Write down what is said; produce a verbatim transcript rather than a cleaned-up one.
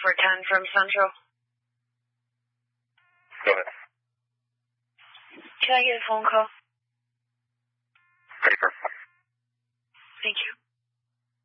for ten from Central. Go ahead. Can I get a phone call?